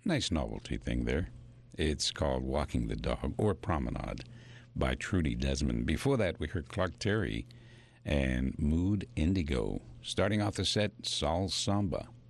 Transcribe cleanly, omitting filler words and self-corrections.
Nice novelty thing there. It's called Walking the Dog or Promenade by Trudy Desmond. Before that, we heard Clark Terry and Mood Indigo. Starting off the set, Saul Samba.